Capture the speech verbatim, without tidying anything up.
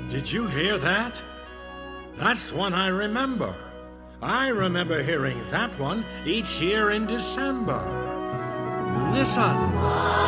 Did you hear that? That's one I remember. I remember hearing that one each year in December. Listen.